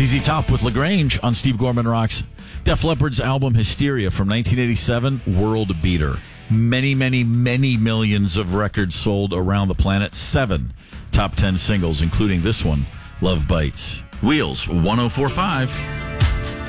ZZ Top with LaGrange on Steve Gorman Rocks. Def Leppard's album Hysteria from 1987, world beater. Many, many, many millions of records sold around the planet. 7 top 10 singles, including this one, Love Bites. Wheels 104.5.